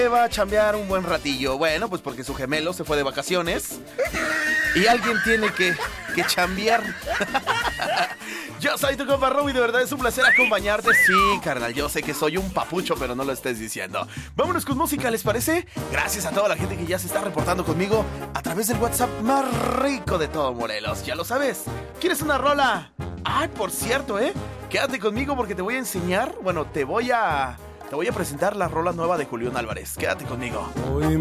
va a chambear un buen ratillo? Bueno, pues porque su gemelo se fue de vacaciones y alguien tiene que chambear. Yo soy tu compa Rob y de verdad es un placer acompañarte. Sí, carnal, yo sé que soy un papucho, pero no lo estés diciendo. Vámonos con música, ¿les parece? Gracias a toda la gente que ya se está reportando conmigo a través del WhatsApp más rico de todo Morelos. Ya lo sabes. ¿Quieres una rola? Ay, por cierto, quédate conmigo porque te voy a enseñar. Bueno, te voy a presentar la rola nueva de Julián Álvarez. Quédate conmigo.